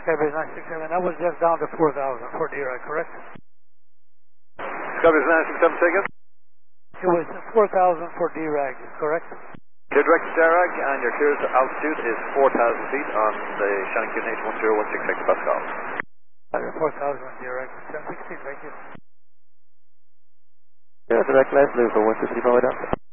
Skybase 967, that was just down to 4,000 for DRAG, correct? Skybase 967, say again? It was 4,000 for DRAG, correct? Clear direct to DRAG, and your clearance altitude is 4,000 feet on the Shannon QNH 1016 hectopascal. 4,000 DRAG, 1016, thank you. Yeah, direct left, Lugo 1235 Delta.